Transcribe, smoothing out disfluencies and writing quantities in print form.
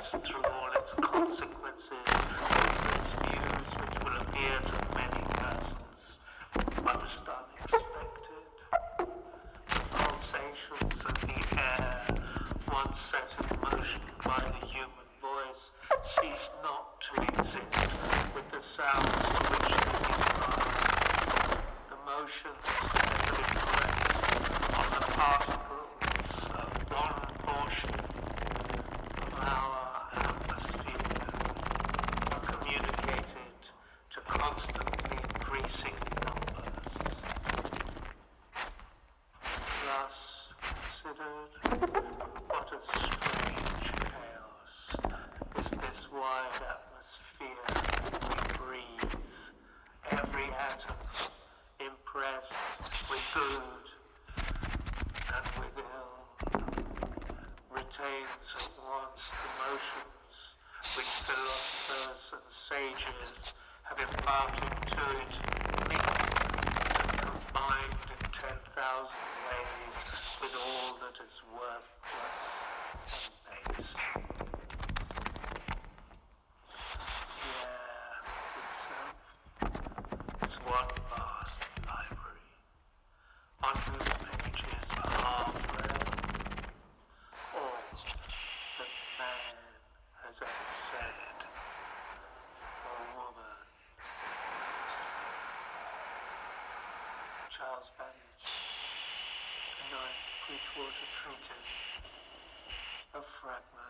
lives through all its consequences, its views which will appear to many persons most unexpected. The pulsations of the air, once set in motion by the human voice, cease not to exist with the sounds to which they give rise. The motions steadily press on the particles of one portion of our atmosphere are communicated to constantly increasing numbers. Thus considered, what a strange chaos is this wide atmosphere we breathe, every atom impressed with good and with ill, retains at once the motions which philosophers and sages have imparted to it, mixed and combined in 10,000 ways with all that is worthless and base. Is one vast library, on whose pages are read all that man has ever said or woman. Charles Babbage, The Ninth Bridgewater Treatise, a fragment.